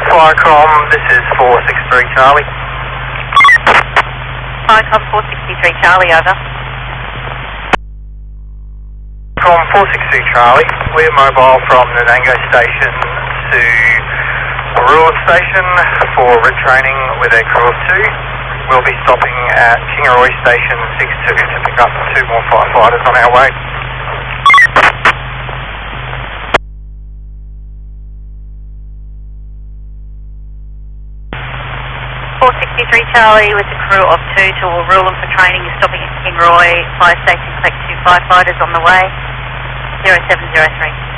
Flycom, this is 463 Charlie. Flycom 463 Charlie, over. Flycom 463 Charlie, we're mobile from Nanango Station to Warua Station for retraining with a crew of 2. We'll be stopping at Kingaroy Station 62 to pick up 2 more firefighters on our way. Charlie with the crew of 2 to Warua for training. You're stopping at Kingaroy Fire Station, collect 2 firefighters on the way. 0703.